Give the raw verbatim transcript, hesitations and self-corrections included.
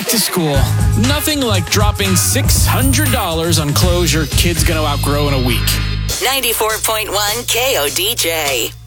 back to school. Nothing like dropping six hundred dollars on clothes your kid's going to outgrow in a week. ninety-four point one K O D J.